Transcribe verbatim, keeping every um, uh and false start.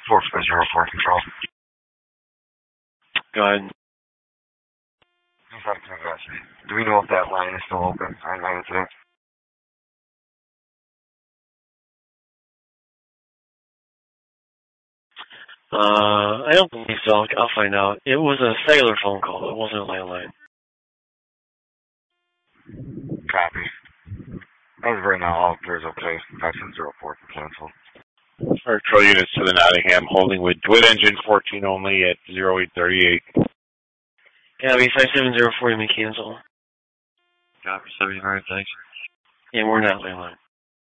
four five zero four control. Go ahead. Do we know if that line is still open? I know it's there. Uh, I don't believe so. I'll, I'll find out. It was a cellular phone call. It wasn't a landline. Copy. As of right now, all clear is okay. five seven zero four can cancel. Our control units to the Nottingham, holding with twin engine fourteen only at zero eight thirty-eight. Copy, five seven zero four, you may cancel. Copy, seventy-five, thanks. Yeah, we're not landline.